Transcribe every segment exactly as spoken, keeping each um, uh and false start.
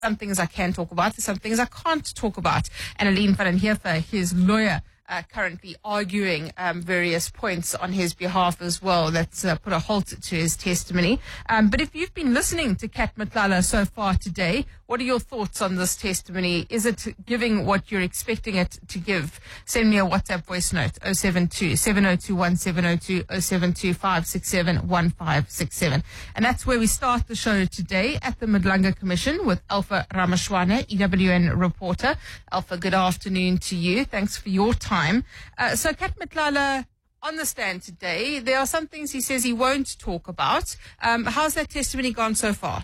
some things I can talk about, some things I can't talk about. And Aline van den Heever, his lawyer, uh, currently arguing um, various points on his behalf as well. That's uh, put a halt to his testimony. Um, but if you've been listening to Kat Matlala so far today, what are your thoughts on this testimony? Is it giving what you're expecting it to give? Send me a WhatsApp voice note, oh seven two, seven oh two one seven oh two, oh seven two, five six seven, one five six seven. And that's where we start the show today at the Madlanga Commission with Alpha Ramashwana, E W N reporter. Alpha, good afternoon to you. Thanks for your time. Uh, so Kat Matlala, on the stand today, there are some things he says he won't talk about. Um, how's that testimony gone so far?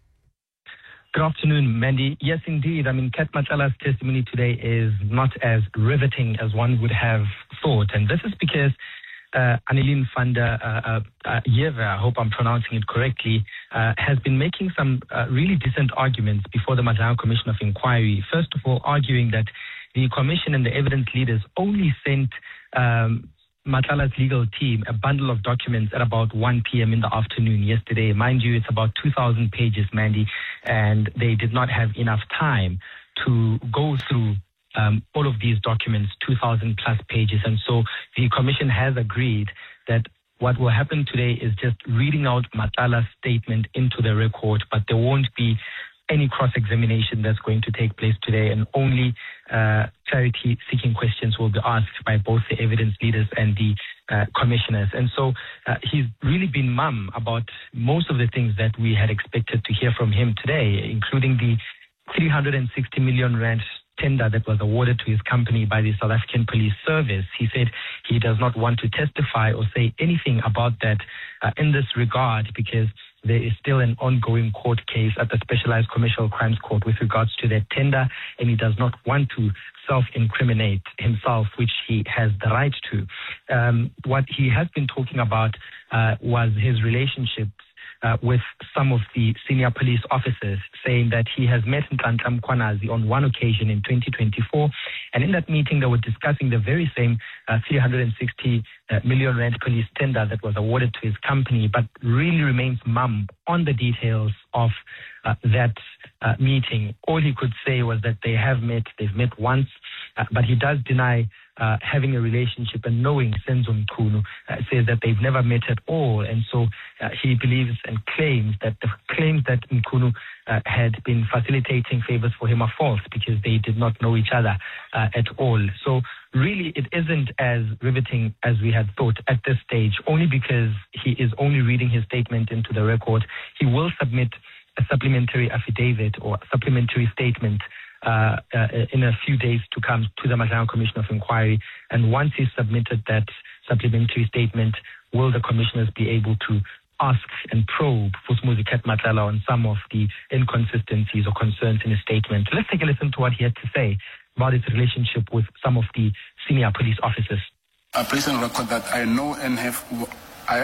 Good afternoon, Mandy. Yes, indeed. I mean, Kat Matlala's testimony today is not as riveting as one would have thought. And this is because uh, Aline van den uh, uh, Heever, I hope I'm pronouncing it correctly, uh, has been making some uh, really decent arguments before the Madlanga Commission of Inquiry. First of all, arguing that the commission and the evidence leaders only sent um, Matlala's legal team a bundle of documents at about one p.m. in the afternoon yesterday. Mind you, it's about two thousand pages, Mandy, and they did not have enough time to go through um, all of these documents, two thousand plus pages. And so the commission has agreed that what will happen today is just reading out Matlala's statement into the record, but there won't be any cross-examination that's going to take place today, and only uh, clarity-seeking questions will be asked by both the evidence leaders and the uh, commissioners. And so uh, he's really been mum about most of the things that we had expected to hear from him today, including the three hundred sixty million rand tender that was awarded to his company by the South African Police Service. He said he does not want to testify or say anything about that uh, in this regard because there is still an ongoing court case at the Specialized Commercial Crimes Court with regards to that tender, and he does not want to self-incriminate himself, which he has the right to. Um, what he has been talking about uh, was his relationships Uh, with some of the senior police officers, saying that he has met Nhlanhla Mkhwanazi on one occasion in twenty twenty-four, and in that meeting they were discussing the very same uh, three hundred sixty uh, million rand police tender that was awarded to his company, but really remains mum on the details of uh, that uh, meeting. All he could say was that they have met, they've met once, uh, but he does deny Uh, having a relationship, and knowing Senzo Mchunu uh, says that they've never met at all. And so uh, he believes and claims that the claims that Mchunu uh, had been facilitating favors for him are false because they did not know each other uh, at all. So really it isn't as riveting as we had thought at this stage, only because he is only reading his statement into the record. He will submit a supplementary affidavit or supplementary statement Uh, uh, in a few days to come to the Madlanga Commission of Inquiry. And once he's submitted that supplementary statement, will the commissioners be able to ask and probe Vusimuzi Kat Matlala on some of the inconsistencies or concerns in his statement. Let's take a listen to what he had to say about his relationship with some of the senior police officers. I place on record that I know and have I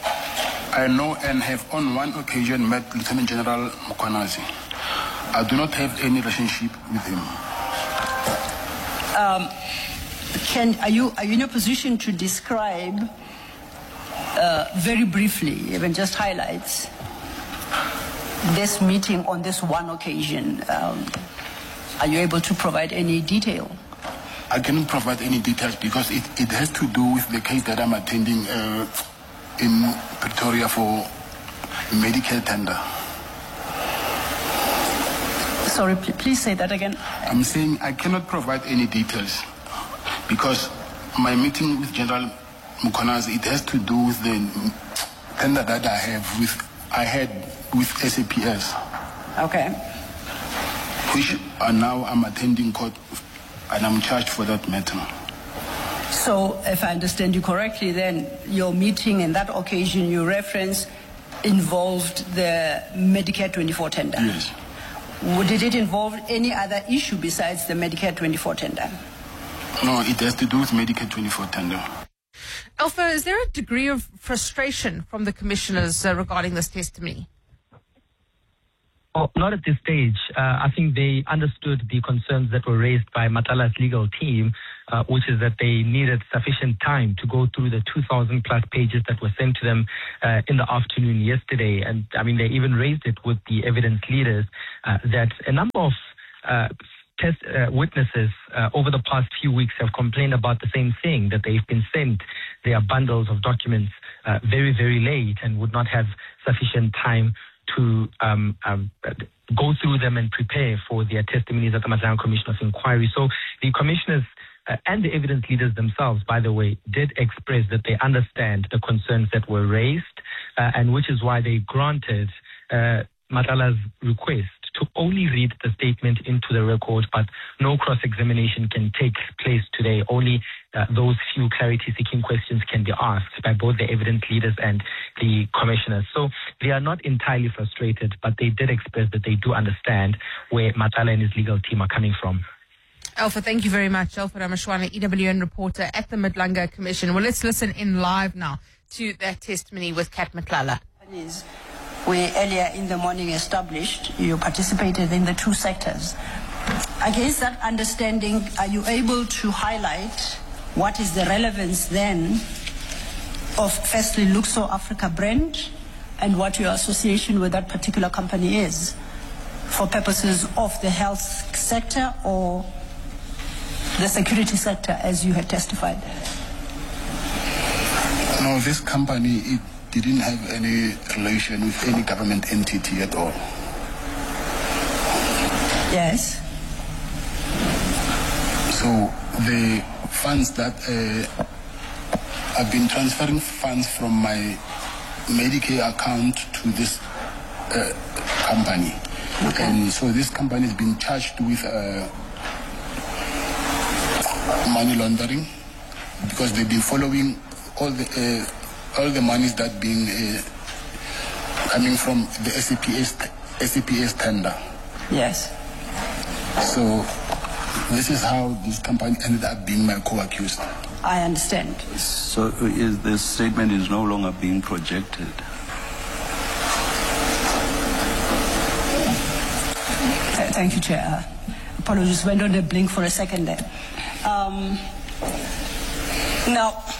I know and have on one occasion met Lieutenant General Mkhwanazi. I do not have any relationship with him. Um, can are you are you in a position to describe uh, very briefly, even just highlights, this meeting on this one occasion? Um, are you able to provide any detail? I cannot provide any details because it, it has to do with the case that I'm attending uh, in Pretoria for medical tender. Sorry, please say that again. I'm saying I cannot provide any details because my meeting with General Mkhwanazi, it has to do with the tender that I have with I had with S A P S. Okay. Which are now I'm attending court and I'm charged for that matter. So, if I understand you correctly, then your meeting and that occasion you reference involved the Medicare twenty-four tender. Yes. Did it involve any other issue besides the Medicare twenty-four tender? No, it has to do with Medicare twenty-four tender. Alpha, is there a degree of frustration from the commissioners uh, regarding this testimony? Oh, not at this stage. Uh, I think they understood the concerns that were raised by Matlala's legal team, uh, which is that they needed sufficient time to go through the two thousand plus pages that were sent to them uh, in the afternoon yesterday. And I mean, they even raised it with the evidence leaders uh, that a number of uh, test uh, witnesses uh, over the past few weeks have complained about the same thing, that they've been sent their bundles of documents uh, very, very late and would not have sufficient time to um, um, go through them and prepare for their testimonies at the Matlala Commission of Inquiry. So the commissioners uh, and the evidence leaders themselves, by the way, did express that they understand the concerns that were raised, uh, and which is why they granted uh, Matlala's request to only read the statement into the record, but no cross-examination can take place today. Only uh, those few clarity-seeking questions can be asked by both the evidence leaders and the commissioners. So they are not entirely frustrated, but they did express that they do understand where Matlala and his legal team are coming from. Alpha, thank you very much. Alpha Ramashwana, E W N reporter at the Madlanga Commission. Well, let's listen in live now to that testimony with Kat Matlala. We earlier in the morning established you participated in the two sectors. Against that understanding, are you able to highlight what is the relevance then of firstly Luxor Africa brand and what your association with that particular company is for purposes of the health sector or the security sector as you had testified? No, this company, it didn't have any relation with any government entity at all. Yes. So the funds that uh, I've been transferring funds from my Medicare account to this uh, company. Okay. And so this company has been charged with uh, money laundering because they've been following all the uh, all the monies that being uh, coming from the S A P S S A P S tender. Yes. So this is how this company ended up being my co-accused. I understand. So is the statement is no longer being projected? Th- Thank you, Chair. Apologies, went on the blink for a second there. Um, now,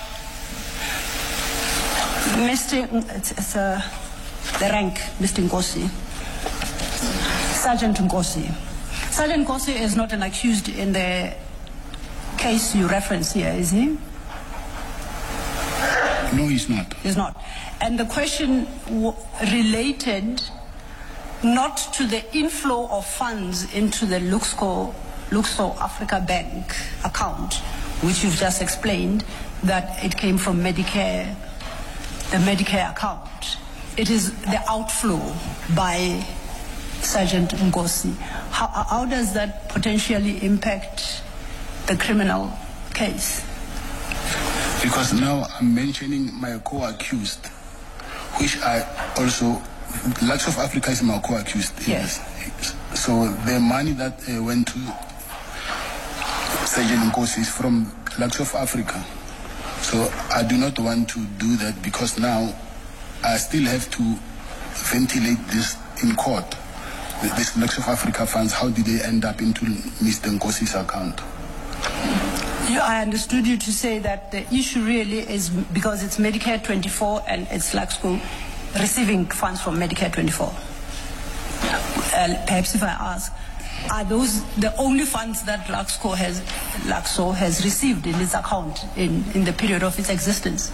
Mister It's, it's, uh, the rank, Mister Nkosi, Sergeant Nkosi. Sergeant Nkosi is not an accused in the case you reference here, is he? No, he's not. He's not. And the question w- related not to the inflow of funds into the Luxor, Luxor Africa Bank account, which you've just explained, that it came from Medicare, the Medicare account. It is the outflow by Sergeant Nkosi. How, how does that potentially impact the criminal case? Because now I'm mentioning my co-accused, which I also, Lux of Africa is my co-accused. Yes. So the money that uh, went to Sergeant Nkosi is from Lux of Africa. So I do not want to do that because now I still have to ventilate this in court. This Lux of Africa funds, how did they end up into Mister Nkosi's account? Yeah, I understood you to say that the issue really is because it's Medicare twenty-four and it's Luxco receiving funds from Medicare twenty-four. Uh, perhaps if I ask, are those the only funds that Luxco has, Luxco has received in its account in, in the period of its existence?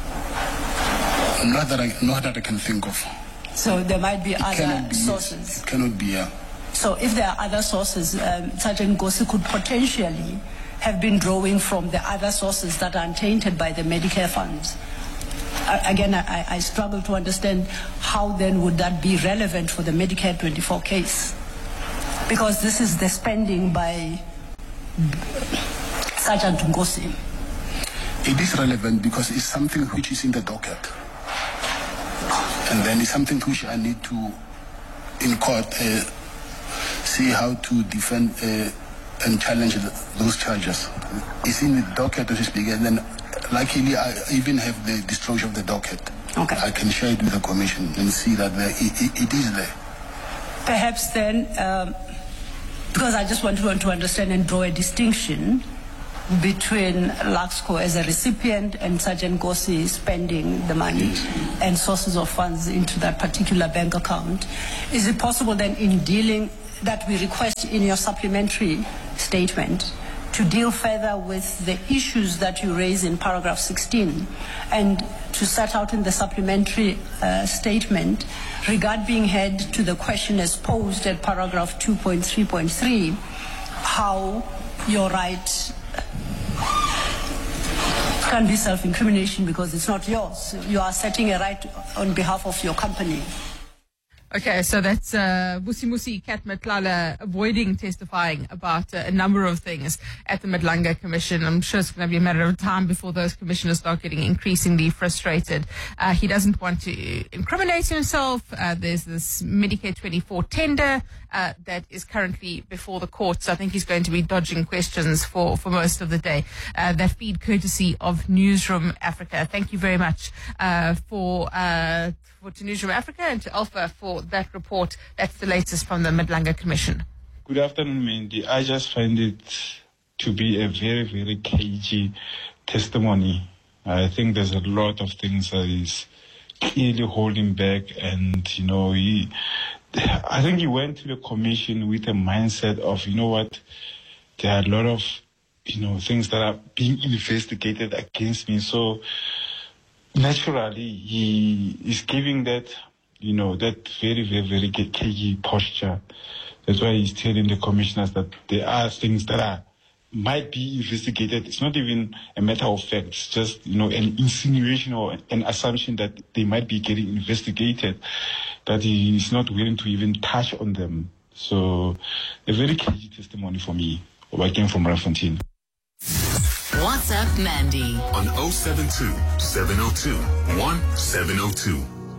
Not that I, not that I can think of. So there might be It other cannot be, sources. It cannot be, yeah. So if there are other sources, um, Sergeant Nkosi could potentially have been drawing from the other sources that are untainted by the Medicare funds. Uh, again, I, I struggle to understand how then would that be relevant for the Medicare twenty-four case? Because this is the spending by Sergeant Nkosi. It is relevant because it's something which is in the docket. And then it's something which I need to, in court, uh, see how to defend uh, and challenge the, those charges. It's in the docket as we speak, and then luckily I even have the disclosure of the docket. Okay. I can share it with the commission and see that there, it, it, it is there. perhaps then, um, because I just want to, want to understand and draw a distinction between Luxco as a recipient and Sergeant Gossi spending the money and sources of funds into that particular bank account. Is it possible then in dealing that we request in your supplementary statement to deal further with the issues that you raise in paragraph sixteen and to set out in the supplementary uh, statement regard being head to the question as posed at paragraph two point three point three, how your right can be self-incrimination because it's not yours. You are setting a right on behalf of your company. Okay, so that's uh, Vusi Musi Kat Matlala avoiding testifying about uh, a number of things at the Madlanga Commission. I'm sure it's going to be a matter of time before those commissioners start getting increasingly frustrated. Uh, he doesn't want to incriminate himself. Uh, there's this Medicare twenty-four tender uh, that is currently before the courts. I think he's going to be dodging questions for, for most of the day. Uh, that feed courtesy of Newsroom Africa. Thank you very much uh, for... Uh, to Newsroom Africa and to Alpha for that report. That's the latest from the Madlanga Commission. Good afternoon, Mandy. I just find it to be a very, very cagey testimony. I think there's a lot of things that is clearly holding back, and, you know, he, I think he went to the commission with a mindset of, you know what, there are a lot of, you know, things that are being investigated against me. So, naturally, he is giving that, you know, that very, very, very cagey posture. That's why he's telling the commissioners that there are things that are might be investigated. It's not even a matter of fact. It's just, you know, an insinuation or an assumption that they might be getting investigated, that he is not willing to even touch on them. So, a very cagey testimony for me. I came from Raffontein. What's up, Mandy? On oh seven two, seven oh two, one seven oh two.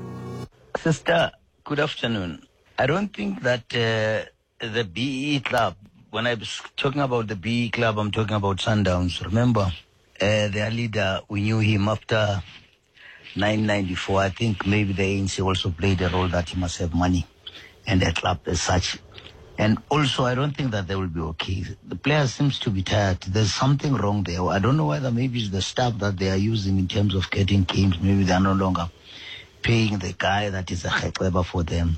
Sister, good afternoon. I don't think that uh, the B E club, when I was talking about the B E club, I'm talking about Sundowns. Remember, uh, their leader, we knew him after nineteen ninety-four. I think maybe the A N C also played a role that he must have money and the club as such. And also, I don't think that they will be okay. The player seems to be tired. There's something wrong there. I don't know whether maybe it's the staff that they are using in terms of getting games. Maybe they are no longer paying the guy that is a khekeba for them.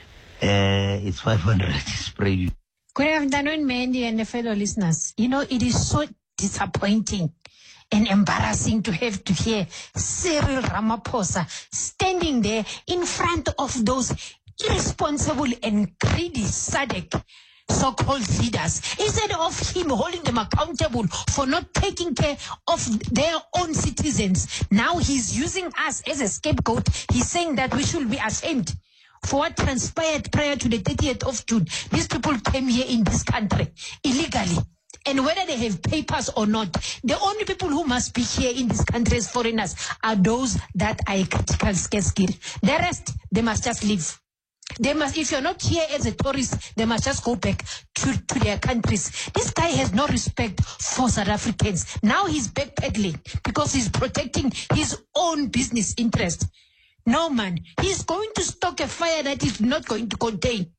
Uh, it's five hundred spray. Good afternoon, Mandy and the fellow listeners. You know, it is so disappointing and embarrassing to have to hear Cyril Ramaphosa standing there in front of those irresponsible and greedy S A D C so-called leaders, instead of him holding them accountable for not taking care of their own citizens. Now he's using us as a scapegoat. He's saying that we should be ashamed for what transpired prior to the thirtieth of June. These people came here in this country illegally. And whether they have papers or not, the only people who must be here in this country as foreigners are those that are a critical scale skill. The rest, they must just leave. They must, if you're not here as a tourist, they must just go back to, to their countries. This guy has no respect for South Africans. Now he's backpedaling because he's protecting his own business interest. No, man, he's going to stoke a fire that he's not going to contain.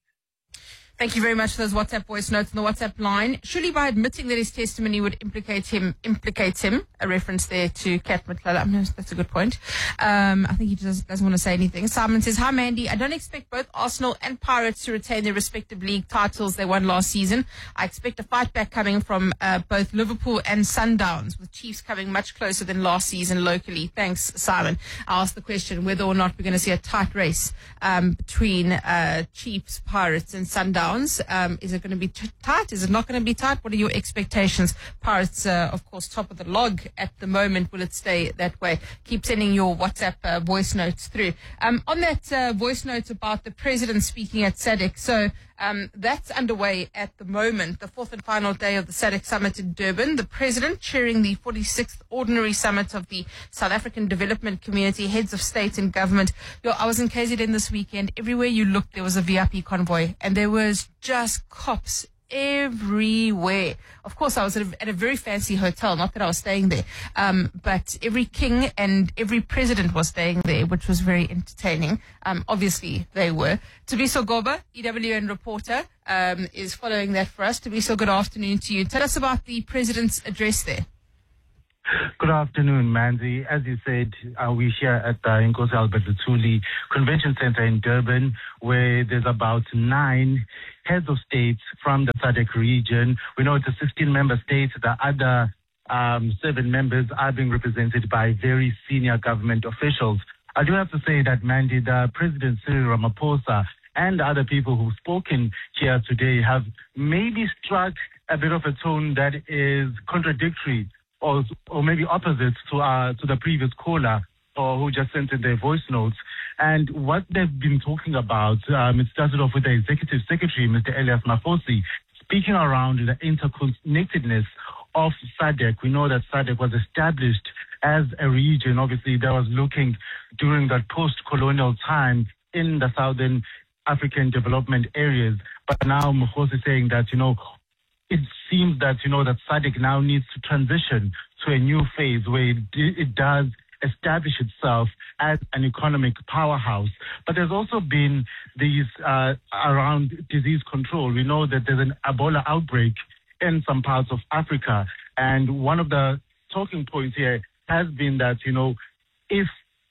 Thank you very much for those WhatsApp voice notes on the WhatsApp line. Surely by admitting that his testimony would implicate him, implicates him, a reference there to Kat Matlala. I mean, that's a good point. Um, I think he just doesn't want to say anything. Simon says, hi, Mandy. I don't expect both Arsenal and Pirates to retain their respective league titles they won last season. I expect a fight back coming from uh, both Liverpool and Sundowns, with Chiefs coming much closer than last season locally. Thanks, Simon. I asked the question whether or not we're going to see a tight race um, between uh, Chiefs, Pirates, and Sundowns. Um, is it going to be t- tight? Is it not going to be tight? What are your expectations? Pirates, uh, of course, top of the log at the moment. Will it stay that way? Keep sending your WhatsApp uh, voice notes through. Um, on that uh, voice note about the president speaking at S A D C, so um, that's underway at the moment, the fourth and final day of the S A D C summit in Durban. The president chairing the forty-sixth ordinary summit of the South African Development Community, heads of state and government. Yo, I was in K Z N this weekend. Everywhere you looked, there was a V I P convoy, and there was just cops everywhere. Of course, I was at a, at a very fancy hotel, not that I was staying there, um, but every king and every president was staying there, which was very entertaining. Um, obviously, they were. Tabiso Goba, E W N reporter, um, is following that for us. Tabiso, good afternoon to you. Tell us about the president's address there. Good afternoon, Manzi. As you said, uh, we're here at the Nkosi Albert Luthuli Convention Center in Durban, where there's about nine heads of states from the S A D C region. We know it's a sixteen-member state. The other um, seven members are being represented by very senior government officials. I do have to say that, Mandy, the President Cyril Ramaphosa and other people who've spoken here today have maybe struck a bit of a tone that is contradictory or, or maybe opposite to uh, to the previous caller or who just sent in their voice notes. And what they've been talking about, um, it started off with the Executive Secretary, Mister Elias Mafosi, speaking around the interconnectedness of S A D C. We know that S A D C was established as a region, obviously, that was looking during that post-colonial time in the Southern African development areas. But now Mafosi is saying that, you know, it seems that, you know, that S A D C now needs to transition to a new phase where it, it does establish itself as an economic powerhouse. But there's also been these uh, around disease control. We know that there's an Ebola outbreak in some parts of Africa. And one of the talking points here has been that, you know, if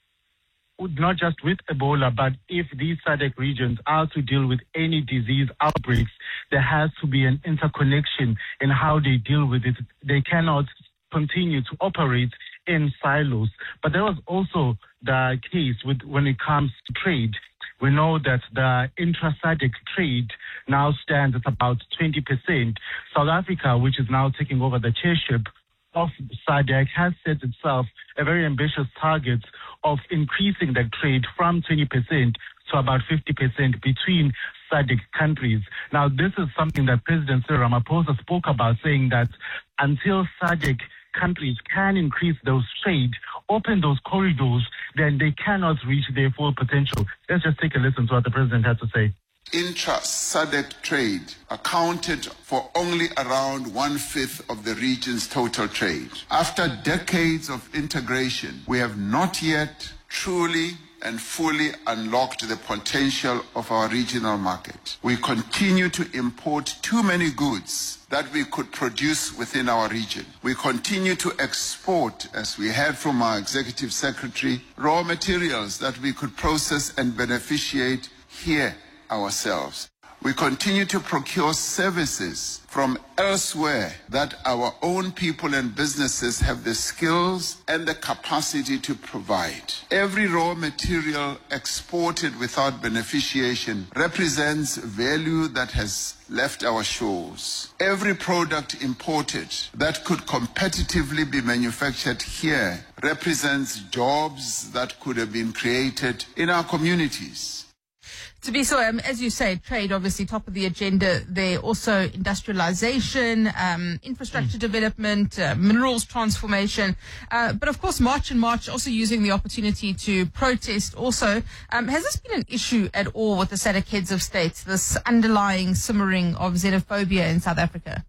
not just with Ebola, but if these S A D C regions are to deal with any disease outbreaks, there has to be an interconnection in how they deal with it. They cannot continue to operate in silos. But there was also the case with when it comes to trade. We know that the intra-S A D C trade now stands at about twenty percent. South Africa, which is now taking over the chairship of S A D C, has set itself a very ambitious target of increasing that trade from twenty percent to about fifty percent between S A D C countries. Now, this is something that President Cyril Ramaphosa spoke about, saying that until S A D C countries can increase those trade, open those corridors, then they cannot reach their full potential. Let's just take a listen to what the president had to say. Intra-S A D C trade accounted for only around one-fifth of the region's total trade. After decades of integration, we have not yet truly and fully unlocked the potential of our regional market. We continue to import too many goods that we could produce within our region. We continue to export, as we heard from our Executive Secretary, raw materials that we could process and beneficiate here ourselves. We continue to procure services from elsewhere that our own people and businesses have the skills and the capacity to provide. Every raw material exported without beneficiation represents value that has left our shores. Every product imported that could competitively be manufactured here represents jobs that could have been created in our communities. Tabiso, um, as you say, trade obviously top of the agenda there. Also industrialization, um, infrastructure mm. development, uh, minerals transformation. Uh, but of course, March and March also using the opportunity to protest also. Um, has this been an issue at all with the S A D C heads of state, this underlying simmering of xenophobia in South Africa?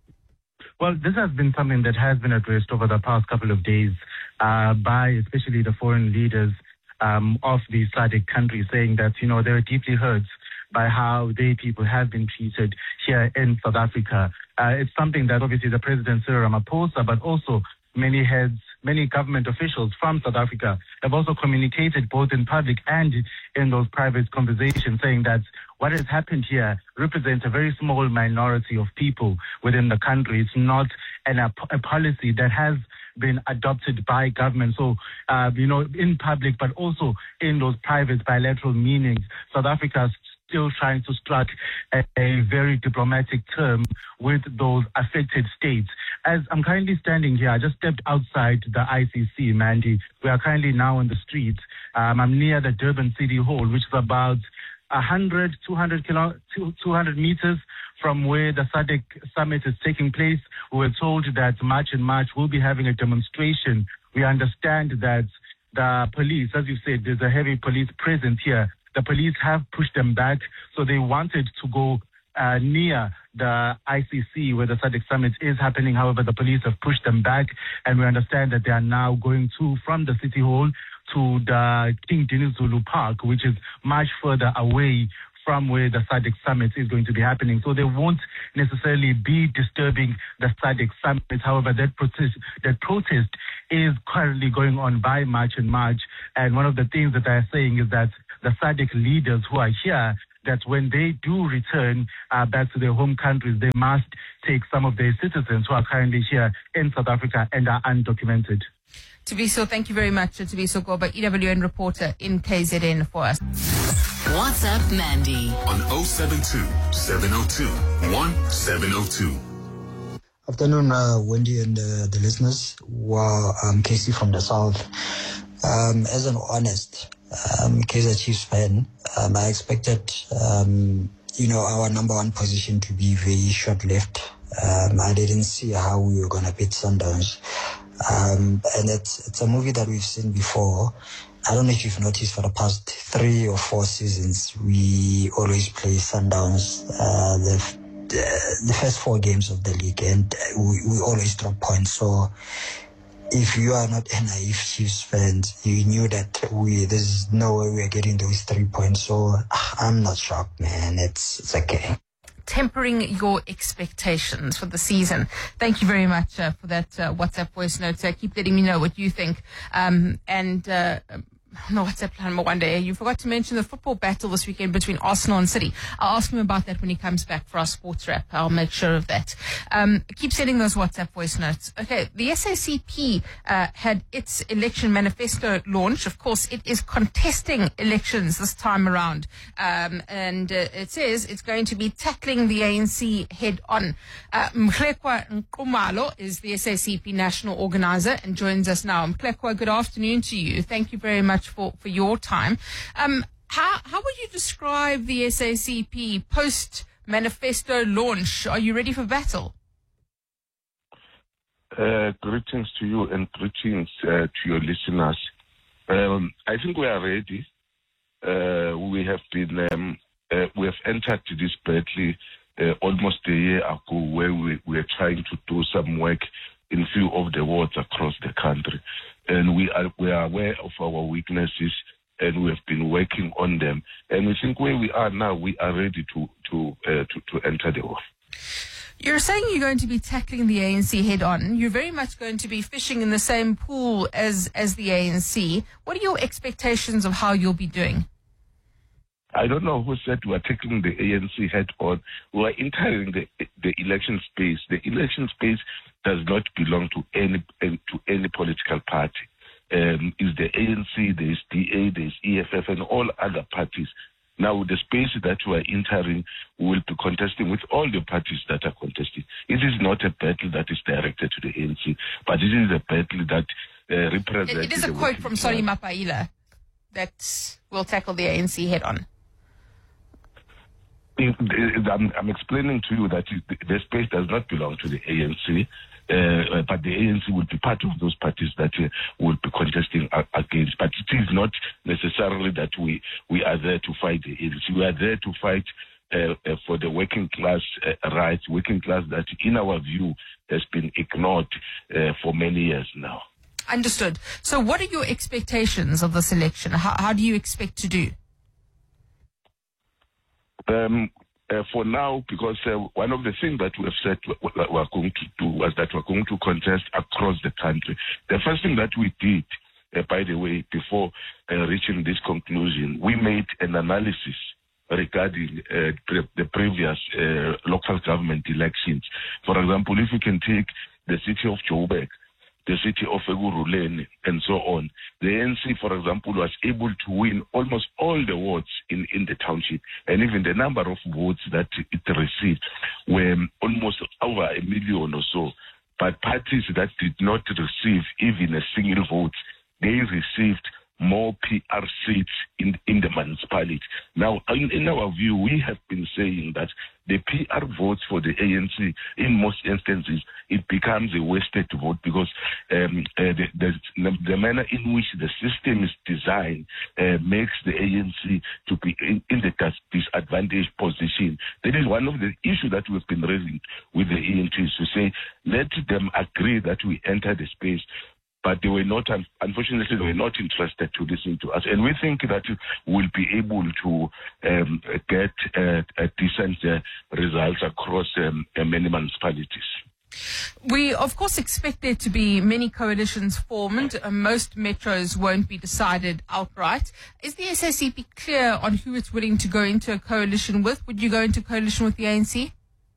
Well, this has been something that has been addressed over the past couple of days uh, by especially the foreign leaders Um, of the S A D C countries, saying that, you know, they were deeply hurt by how their people have been treated here in South Africa. Uh, it's something that obviously the President Cyril Ramaphosa, but also many heads, many government officials from South Africa have also communicated both in public and in those private conversations, saying that what has happened here represents a very small minority of people within the country. It's not an, a, a policy that has been adopted by government. So, uh, you know, in public, but also in those private bilateral meetings, South Africa is still trying to strike a, a very diplomatic term with those affected states. As I'm currently standing here, I just stepped outside the I C C, Mandy. We are currently now on the streets. Um, I'm near the Durban City Hall, which is about one hundred, two hundred, kilo, two hundred meters from where the S A D C summit is taking place. We were told that March and March will be having a demonstration. We understand that the police, as you said, there's a heavy police presence here. The police have pushed them back, so they wanted to go uh, near the I C C where the S A D C summit is happening. However, the police have pushed them back, and we understand that they are now going to from the City Hall to the King Dinizulu Zulu Park, which is much further away from where the S A D C summit is going to be happening. So they won't necessarily be disturbing the S A D C summit. However, that protest, that protest is currently going on by March and March. And one of the things that they're saying is that the S A D C leaders who are here, that when they do return uh, back to their home countries, they must take some of their citizens who are currently here in South Africa and are undocumented. Tabiso, thank you very much. Tabiso Goba, E W N reporter in K Z N for us. What's up, Mandy? On oh seven two, seven oh two, one seven oh two. Afternoon, uh, Wendy and uh, the listeners. Well, I'm Casey from the South. Um, as an honest um, K Z Chiefs fan, um, I expected, um, you know, our number one position to be very short-lived. Um, I didn't see how we were going to beat Sundowns. Um, and it's, it's a movie that we've seen before. I don't know if you've noticed for the past three or four seasons, we always play Sundowns, uh, the, the, the first four games of the league, and we, we always drop points. So if you are not a naive Chiefs fans, you knew that we, there's no way we are getting those three points. So I'm not shocked, man. It's, it's okay. Tempering your expectations for the season. Thank you very much uh, for that uh, WhatsApp voice note. Uh, keep letting me know what you think. Um, and uh, on the WhatsApp line, one day, you forgot to mention the football battle this weekend between Arsenal and City. I'll ask him about that when he comes back for our sports wrap. I'll make sure of that. Um, keep sending those WhatsApp voice notes. Okay, the S A C P uh, had its election manifesto launch. Of course, it is contesting elections this time around. Um, and uh, it says it's going to be tackling the A N C head on. Uh, Mhlekwa Nkumalo is the S A C P national organizer and joins us now. Mhlekwa, good afternoon to you. Thank you very much for, for your time. Um, how, how would you describe the S A C P post-manifesto launch? Are you ready for battle? Uh, greetings to you and greetings uh, to your listeners. Um, I think we are ready. Uh, we have been, um, uh, we have entered this battle uh, almost a year ago, where we were trying to do some work in view of the wards across the country. And we are, we are aware of our weaknesses, and we have been working on them. And we think where we are now, we are ready to to uh, to, to enter the war. You're saying you're going to be tackling the A N C head on. You're very much going to be fishing in the same pool as, as the A N C. What are your expectations of how you'll be doing? I don't know who said we are taking the A N C head on. We are entering the the election space. The election space does not belong to any to any political party. Um, is the A N C, there is D A, there is E F F, and all other parties. Now, the space that we are entering, we will be contesting with all the parties that are contesting. It is not a battle that is directed to the A N C, but it is a battle that uh, represents... It, it is a quote from Solly Mapaila that will tackle the A N C head on. I'm, I'm explaining to you that the space does not belong to the A N C, uh, but the A N C will be part of those parties that uh, will be contesting against. But it is not necessarily that we, we are there to fight the A N C. We are there to fight uh, uh, for the working class uh, rights, working class that, in our view, has been ignored uh, for many years now. Understood. So what are your expectations of this election? How, how do you expect to do? Um, uh, for now, because uh, one of the things that we have said we are going to do was that we're going to contest across the country. The first thing that we did, uh, by the way, before uh, reaching this conclusion, we made an analysis regarding uh, pre- the previous uh, local government elections. For example, if we can take the city of Joburg, the city of Ekurhuleni, and so on. The A N C, for example, was able to win almost all the wards in, in the township, and even the number of votes that it received were almost over a million or so. But parties that did not receive even a single vote, they received more P R seats in, in the municipality. Now, in, in our view, we have been saying that the P R votes for the A N C, in most instances, it becomes a wasted vote because um, uh, the, the, the manner in which the system is designed uh, makes the A N C to be in, in the disadvantaged position. That is one of the issues that we've been raising with the A N C, to say, let them agree that we enter the space. But they were not, unfortunately, they were not interested to listen to us. And we think that we'll be able to um, get uh, a decent uh, results across um, uh, many municipalities. We, of course, expect there to be many coalitions formed. Uh, most metros won't be decided outright. Is the S A C P clear on who it's willing to go into a coalition with? Would you go into coalition with the A N C?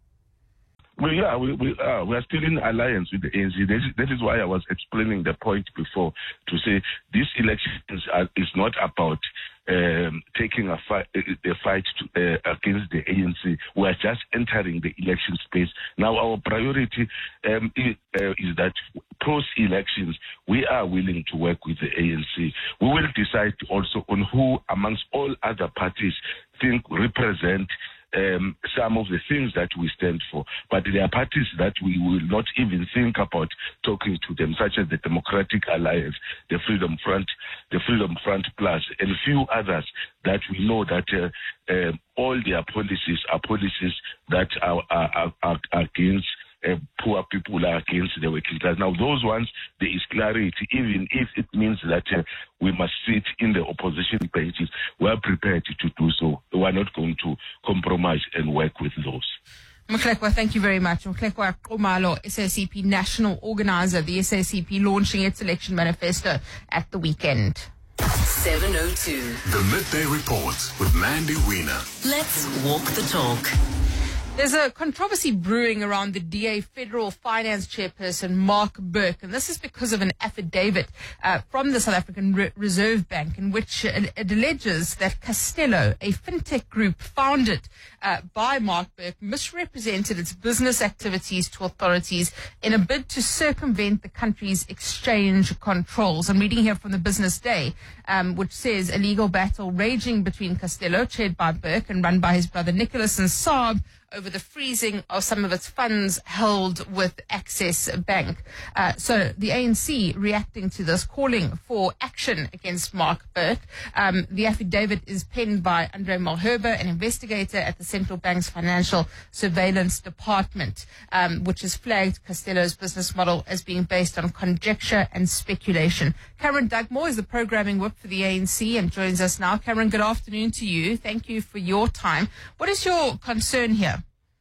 Well, yeah, we we are. We are still in alliance with the A N C. That is, that is why I was explaining the point before, to say this election is, uh, is not about um, taking a fight, a fight to, uh, against the A N C. We are just entering the election space. Now, our priority um, is, uh, is that post-elections, we are willing to work with the A N C. We will decide also on who, amongst all other parties, think represent Um, some of the things that we stand for. But there are parties that we will not even think about talking to them, such as the Democratic Alliance, the Freedom Front, the Freedom Front Plus, and a few others that we know that uh, uh, all their policies are policies that are, are, are, are against Uh, poor people, are against the working class. Now, those ones, there is clarity, even if it means that uh, we must sit in the opposition benches. We are prepared to do so. We are not going to compromise and work with those. Mklekwa, thank you very much. Mklekwa Komalo, S A C P National Organizer, the S A C P launching its election manifesto at the weekend. seven oh two. The Midday Report with Mandy Wiener. Let's walk the talk. There's a controversy brewing around the D A Federal Finance Chairperson, Mark Burke, and this is because of an affidavit uh, from the South African Re- Reserve Bank in which it, it alleges that Castello, a fintech group founded uh, by Mark Burke, misrepresented its business activities to authorities in a bid to circumvent the country's exchange controls. I'm reading here from the Business Day, um, which says a legal battle raging between Castello, chaired by Burke and run by his brother Nicholas, and Saab over the freezing of some of its funds held with Access Bank. Uh, so the A N C reacting to this, calling for action against Mark Burke. Um, the affidavit is penned by Andre Malherbe, an investigator at the Central Bank's Financial Surveillance Department, um, which has flagged Castello's business model as being based on conjecture and speculation. Cameron Dugmore is the programming whip for the A N C and joins us now. Cameron, good afternoon to you. Thank you for your time. What is your concern here?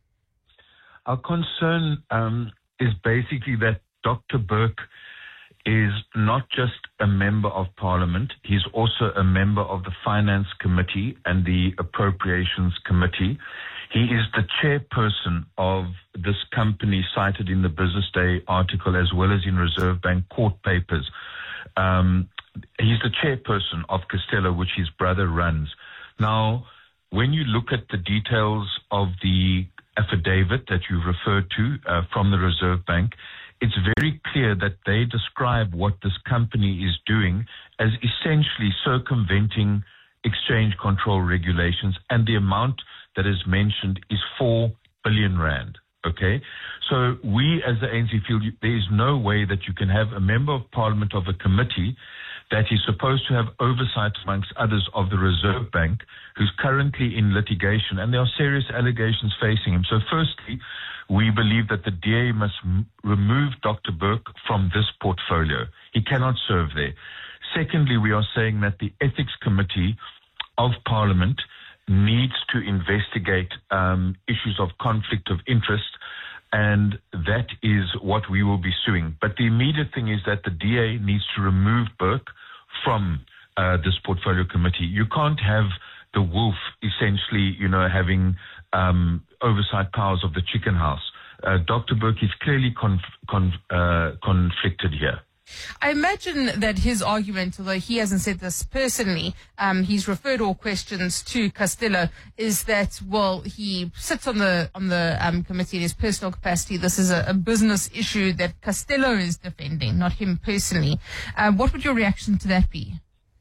Our concern um, is basically that Doctor Burke is not just a member of Parliament, he's also a member of the Finance Committee and the Appropriations Committee. He is the chairperson of this company cited in the Business Day article as well as in Reserve Bank court papers. Um, he's the chairperson of Castello, which his brother runs. Now, when you look at the details of the affidavit that you referred to uh, from the Reserve Bank, it's very clear that they describe what this company is doing as essentially circumventing exchange control regulations, and the amount that is mentioned is four billion rand. Okay, so we as the A N C feel you, there is no way that you can have a member of Parliament of a committee that is supposed to have oversight, amongst others, of the Reserve Bank, who's currently in litigation, and there are serious allegations facing him. So firstly, we believe that the D A must m- remove Doctor Burke from this portfolio. He cannot serve there. Secondly, we are saying that the Ethics Committee of Parliament needs to investigate um, issues of conflict of interest, and that is what we will be suing. But the immediate thing is that the D A needs to remove Burke from uh, this portfolio committee. You can't have the wolf essentially, you know, having um, oversight powers of the chicken house. Uh, Doctor Burke is clearly conf- conf- uh, conflicted here. I imagine that his argument, although he hasn't said this personally, um, he's referred all questions to Castello, is that, well, he sits on the on the um, committee in his personal capacity. This is a, a business issue that Castello is defending, not him personally. Uh, what would your reaction to that be?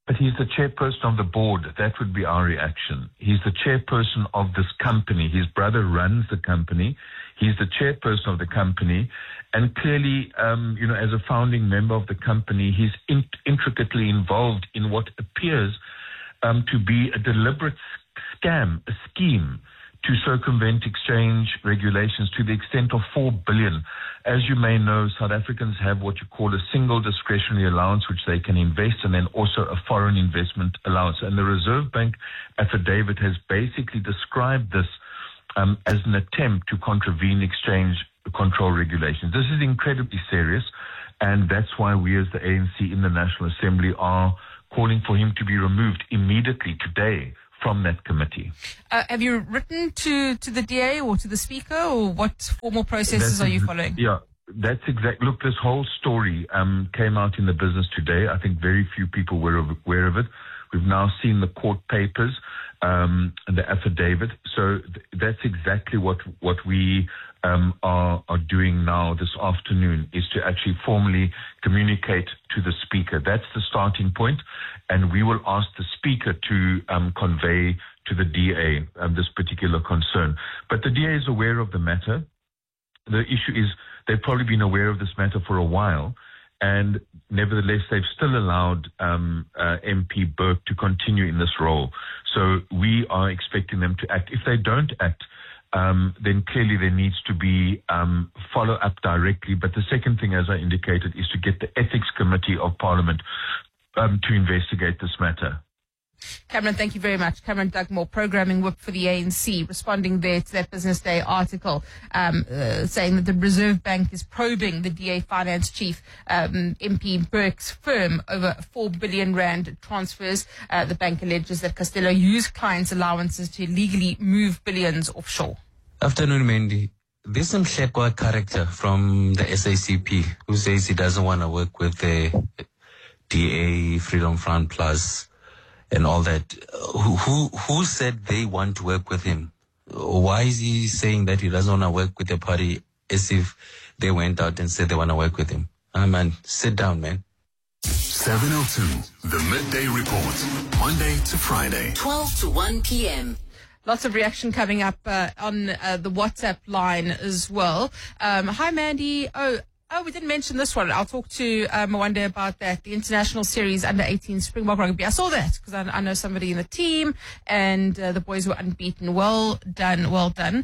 But he's the chairperson of the board. That would be our reaction. He's the chairperson of this company. His brother runs the company. He's the chairperson of the company. And clearly, um, you know, as a founding member of the company, he's in- intricately involved in what appears um, to be a deliberate scam, a scheme to circumvent exchange regulations to the extent of four billion dollars. As you may know, South Africans have what you call a single discretionary allowance, which they can invest, and then also a foreign investment allowance. And the Reserve Bank affidavit has basically described this um, as an attempt to contravene exchange control regulations. This is incredibly serious, and that's why we as the A N C in the National Assembly are calling for him to be removed immediately today from that committee. Uh, have you written to, to the D A or to the Speaker, or what formal processes That's are you ex- following? Yeah, that's exact. Look, this whole story um, came out in the Business Today. I think very few people were aware of it. We've now seen the court papers um, and the affidavit. So th- that's exactly what what we um, are are doing now this afternoon, is to actually formally communicate to the Speaker. That's the starting point, and we will ask the Speaker to um, convey to the D A um, this particular concern. But the D A is aware of the matter. The issue is they've probably been aware of this matter for a while, and nevertheless, they've still allowed um, uh, M P Burke to continue in this role. So we are expecting them to act. If they don't act, um, then clearly there needs to be um, follow-up directly. But the second thing, as I indicated, is to get the Ethics Committee of Parliament um, to investigate this matter. Cameron, thank you very much. Cameron Dugmore, Programming Whip for the A N C, responding there to that Business Day article, um, uh, saying that the Reserve Bank is probing the D A Finance Chief, um, M P Burke's firm over four billion rand transfers. Uh, the bank alleges that Costello used clients' allowances to illegally move billions offshore. Afternoon, Mandy. There's some Shekwa character from the S A C P who says he doesn't want to work with the D A, Freedom Front Plus, and all that. Who, who who said they want to work with him? Why is he saying that he doesn't want to work with the party as if they went out and said they want to work with him? Ah, man, sit down, man. seven oh two, the Midday Report, Monday to Friday. twelve to one p.m. Lots of reaction coming up uh, on uh, the WhatsApp line as well. Um, hi, Mandy. Oh, Oh, we didn't mention this one. I'll talk to uh, Mwanda about that. The International Series under eighteen Springbok Rugby. I saw that because I, I know somebody in the team, and uh, the boys were unbeaten. Well done, well done.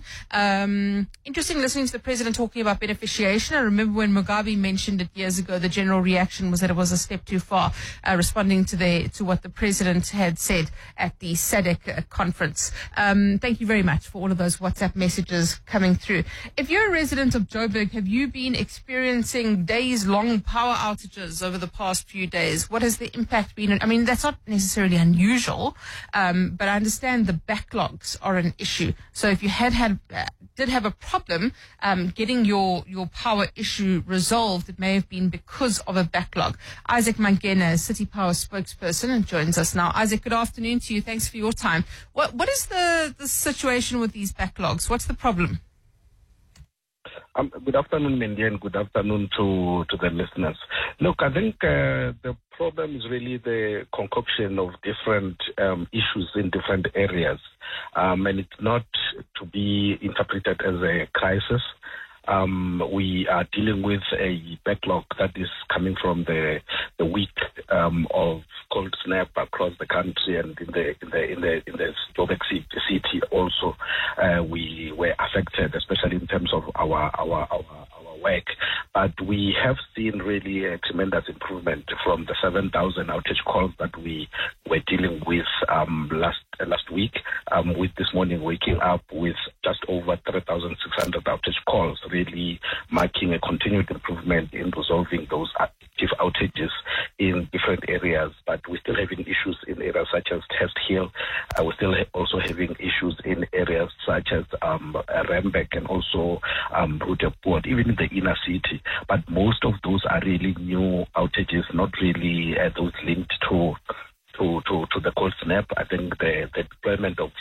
Um, interesting listening to the president talking about beneficiation. I remember when Mugabe mentioned it years ago, the general reaction was that it was a step too far, uh, responding to the to what the president had said at the S A D C uh, conference. Um, thank you very much for all of those WhatsApp messages coming through. If you're a resident of Joburg, have you been experiencing days-long power outages over the past few days? What has the impact been? I mean, that's not necessarily unusual, um, but I understand the backlogs are an issue. So if you had had uh, did have a problem um, getting your your power issue resolved, it may have been because of a backlog. Isaac Mangena, City Power spokesperson, and joins us now. Isaac, good afternoon to you. Thanks for your time. What what is the the situation with these backlogs? What's the problem? Um, good afternoon, Mandy, and good afternoon to, to the listeners. Look, I think uh, the problem is really the concoction of different um, issues in different areas, um, and it's not to be interpreted as a crisis. Um, we are dealing with a backlog that is coming from the the week um, of cold snap across the country, and in the in the in the in the Joburg city also uh, we were affected, especially in terms of our our our. our work, but we have seen really a tremendous improvement from the seven thousand outage calls that we were dealing with um, last uh, last week, um, with this morning waking up with just over three thousand six hundred outage calls, really marking a continued improvement in resolving those active outages in different areas. But we're still having issues in areas such as Test Hill. Uh, we're still ha- also having issues in areas such as um, Rembek and also um, Rudeport, even in the inner city. But most of those are really new outages, not really uh, those linked to, to to to the cold snap. I think the, the deployment of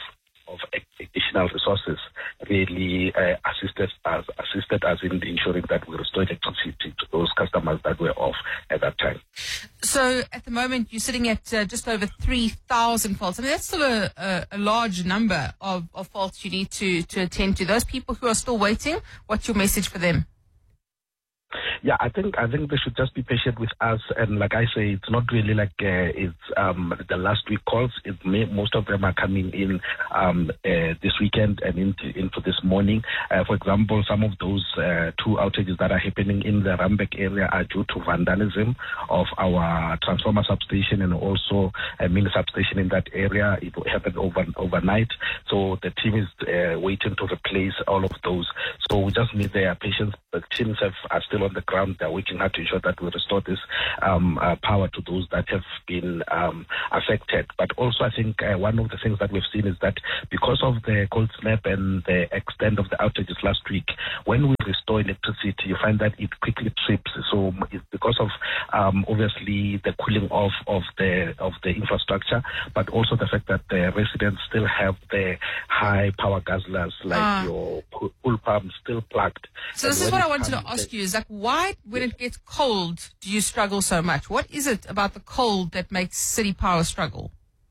of additional resources really uh, assisted us, assisted us in ensuring that we restore electricity to those customers that were off at that time. So at the moment, you're sitting at uh, just over three thousand faults. I mean, that's still a, a, a large number of, of faults you need to, to attend to. Those people who are still waiting, what's your message for them? Yeah, I think I think they should just be patient with us, and like I say, it's not really like uh, it's um, the last week calls. It may, most of them are coming in um, uh, this weekend and into into this morning. Uh, for example, some of those uh, two outages that are happening in the Rambek area are due to vandalism of our transformer substation and also a mini substation in that area. It happened over overnight, so the team is uh, waiting to replace all of those. So we just need their patience. The teams have, are still on the ground. They're working hard to ensure that we restore this um, uh, power to those that have been um, affected. But also, I think uh, one of the things that we've seen is that because of the cold snap and the extent of the outages last week, when we restore electricity, you find that it quickly trips. So it's because of um, obviously the cooling off of the of the infrastructure, but also the fact that the residents still have the high power guzzlers like Ah. your pool pump still plugged. So And this is when what it I wanted to comes- ask you is like, why, when it gets cold, do you struggle so much? What is it about the cold that makes City Power struggle?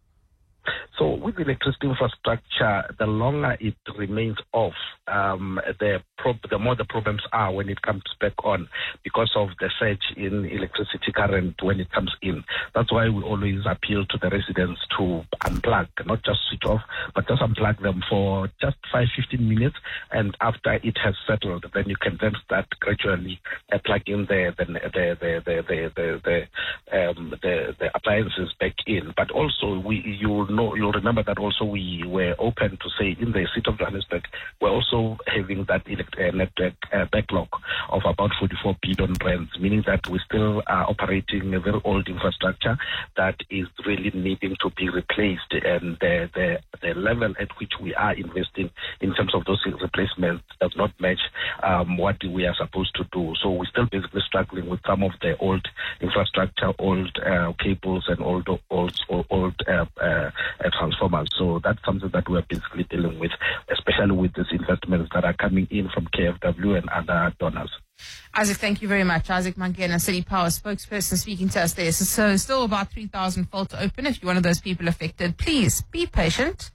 So with electricity infrastructure, the longer it remains off, um, the prob- the more the problems are when it comes back on, because of the surge in electricity current when it comes in. That's why we always appeal to the residents to unplug, not just switch off, but just unplug them for just five, fifteen minutes, and after it has settled, then you can then start gradually uh, plugging the the the the the the the, the, um, the, the appliances back in. But also, we you know you'll remember that also we were open to say in the city of Johannesburg, we're also having that elect- uh, network uh, backlog of about forty-four billion rands, meaning that we still are operating a very old infrastructure that is really needing to be replaced, and the, the, the level at which we are investing in terms of those replacements does not match um, what we are supposed to do. So we're still basically struggling with some of the old infrastructure, old uh, cables and old old old, old uh, uh, uh, transformers. So that's something that we're basically dealing with, especially with these investments that are coming in from K F W and other donors. Isaac, thank you very much. Isaac Mangena, City Power spokesperson, speaking to us there. So, so still about three thousand faults open. If you're one of those people affected, please be patient.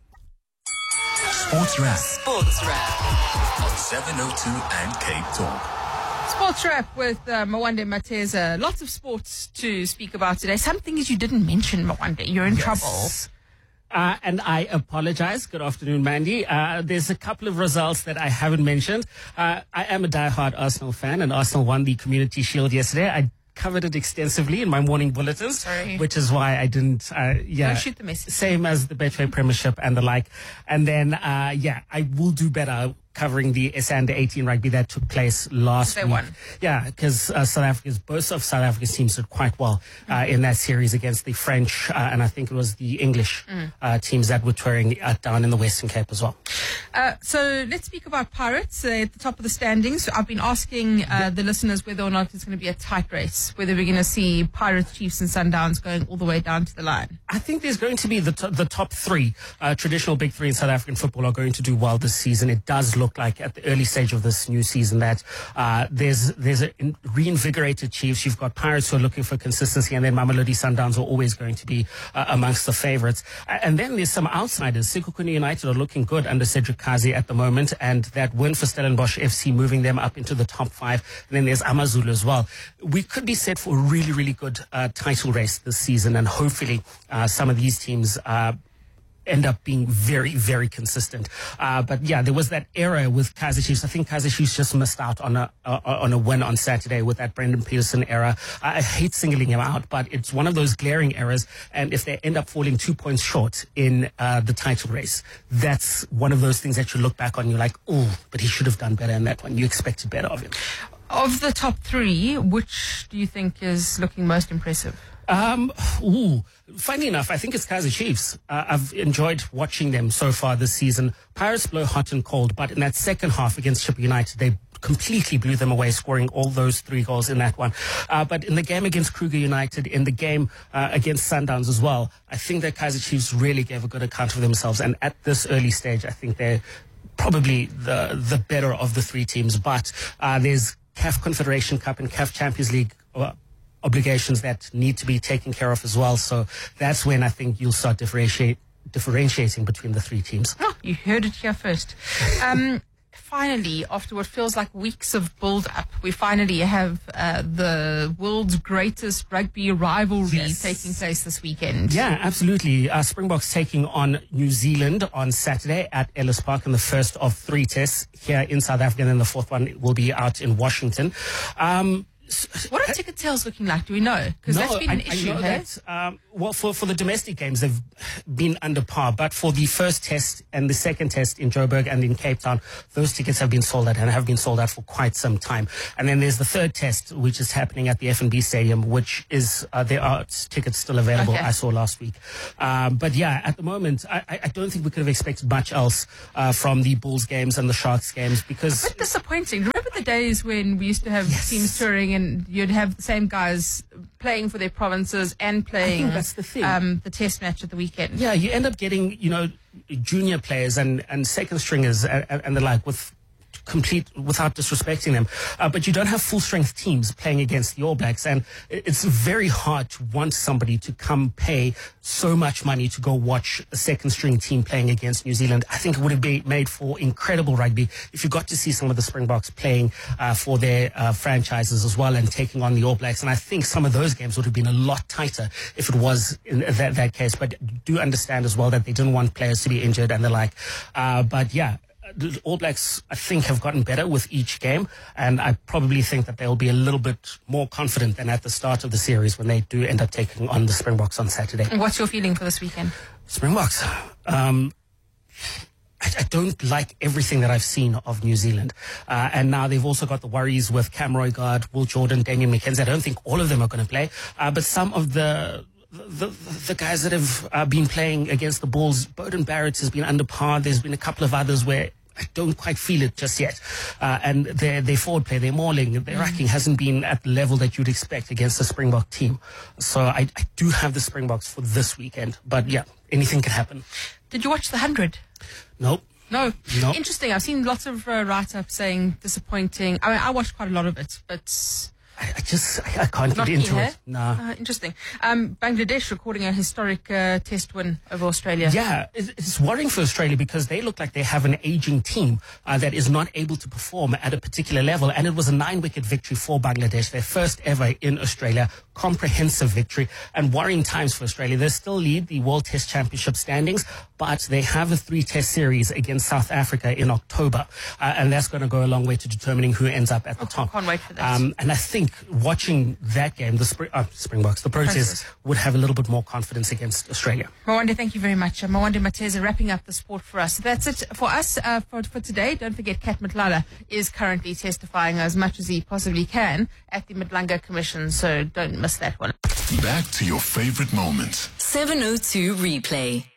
Sports Wrap Sports Wrap on seven oh two and Cape Talk. Sports Wrap with uh, Mwande Mateza. Lots of sports to speak about today. Some things you didn't mention, Mwande. You're in Yes. trouble. Uh, and I apologize. Good afternoon, Mandy. Uh, there's a couple of results that I haven't mentioned. Uh, I am a diehard Arsenal fan, and Arsenal won the Community Shield yesterday. I covered it extensively in my morning bulletins, Sorry. which is why I didn't, uh, yeah. Don't shoot the message. Same as the Betway Premiership and the like. And then, uh, yeah, I will do better covering the S A N D eighteen rugby that took place last They week. won. Yeah, because uh, South Africa's, both of South Africa's teams did quite well uh, in that series against the French, uh, and I think it was the English Mm. uh, teams that were touring uh, down in the Western Cape as well. Uh, so let's speak about Pirates uh, at the top of the standings. I've been asking uh, the listeners whether or not it's going to be a tight race, whether we're going to see Pirates, Chiefs and Sundowns going all the way down to the line. I think there's going to be the, t- the top three, uh, traditional big three in South African football are going to do well this season. It does look like at the early stage of this new season that uh, there's there's a in- reinvigorated Chiefs. You've got Pirates who are looking for consistency, and then Mamelodi Sundowns are always going to be uh, amongst the favourites. Uh, and then there's some outsiders. Sekhukhune United are looking good under Cedric Kazi at the moment, and that win for Stellenbosch F C moving them up into the top five. And then there's Amazulu as well. We could be set for a really, really good uh, title race this season, and hopefully uh, some of these teams uh, end up being very, very consistent. Uh, but yeah, there was that error with Kaizer Chiefs. I think Kaizer Chiefs just missed out on a uh, on a win on Saturday with that Brendan Peterson error. I, I hate singling him out, but it's one of those glaring errors. And if they end up falling two points short in uh, the title race, that's one of those things that you look back on. You're like, oh, but he should have done better in that one. You expected better of him. Of the top three, which do you think is looking most impressive? Um, ooh, funny enough, I think it's Kaizer Chiefs. Uh, I've enjoyed watching them so far this season. Pirates blow hot and cold, but in that second half against Chippa United, they completely blew them away, scoring all those three goals in that one. Uh, but in the game against Kruger United, in the game uh, against Sundowns as well, I think that Kaizer Chiefs really gave a good account of themselves. And at this early stage, I think they're probably the the better of the three teams. But uh, there's C A F Confederation Cup and C A F Champions League uh, obligations that need to be taken care of as well. So that's when I think you'll start differentiate, differentiating between the three teams. Oh, you heard it here first. Um, finally, after what feels like weeks of build-up, we finally have uh, the world's greatest rugby rivalry Yes. taking place this weekend. Yeah, absolutely. Uh, Springboks taking on New Zealand on Saturday at Ellis Park in the first of three tests here in South Africa, and then the fourth one will be out in Washington. Um, What are ticket sales looking like? Do we know? Because No, that's been an I, issue. I know hey? that. Um, well, for, for the domestic games, they've been under par. But for the first test and the second test in Joburg and in Cape Town, those tickets have been sold out and have been sold out for quite some time. And then there's the third test, which is happening at the F N B Stadium, which is, uh, there are tickets still available, Okay. I saw last week. Um, but yeah, at the moment, I, I I don't think we could have expected much else uh, from the Bulls games and the Sharks games, because A bit disappointing. Remember the days when we used to have teams touring and you'd have the same guys playing for their provinces and playing that's the thing. Um, the test match at the weekend. Yeah, you end up getting, you know, junior players and, and second stringers and, and the like with complete, without disrespecting them. Uh, but you don't have full strength teams playing against the All Blacks. And it- it's very hard to want somebody to come pay so much money to go watch a second string team playing against New Zealand. I think it would have been made for incredible rugby if you got to see some of the Springboks playing uh, for their uh, franchises as well and taking on the All Blacks. And I think some of those games would have been a lot tighter if it was in that, that case. But do understand as well that they didn't want players to be injured and the like. Uh, but yeah, the All Blacks, I think, have gotten better with each game, and I probably think that they'll be a little bit more confident than at the start of the series when they do end up taking on the Springboks on Saturday. And what's your feeling for this weekend? Springboks. Um, I, I don't like everything that I've seen of New Zealand. Uh, and now they've also got the worries with Cam Roygaard, Will Jordan, Damian McKenzie. I don't think all of them are going to play, uh, but some of the The, the, the guys that have uh, been playing against the Bulls, Bowden Barrett has been under par. There's been a couple of others where I don't quite feel it just yet. Uh, and their, their forward play, their mauling, their racking hasn't been at the level that you'd expect against the Springbok team. So I, I do have the Springboks for this weekend. But yeah, anything can happen. Did you watch the hundred? Nope. No. No. Interesting. I've seen lots of uh, write-ups saying disappointing. I mean, I watched quite a lot of it, but I just, I, I can't not get into keen, it. eh? Nah. Uh, interesting. Um, Bangladesh recording a historic uh, test win over Australia. Yeah, it- it's worrying for Australia because they look like they have an aging team uh, that is not able to perform at a particular level. And it was a nine-wicket victory for Bangladesh, their first ever in Australia, comprehensive victory. And worrying times for Australia. They still lead the World Test Championship standings, but they have a three-test series against South Africa in October. Uh, and that's going to go a long way to determining who ends up at the top. Can't wait for that. Um, and I think watching that game, the Spring, uh, Springboks, the Protests, would have a little bit more confidence against Australia. Mwande, thank you very much. Uh, Mwande Mateza wrapping up the sport for us. That's it for us uh, for, for today. Don't forget, Kat Matlala is currently testifying as much as he possibly can at the Madlanga Commission, so don't miss that one. Back to your favorite moments. seven oh two Replay.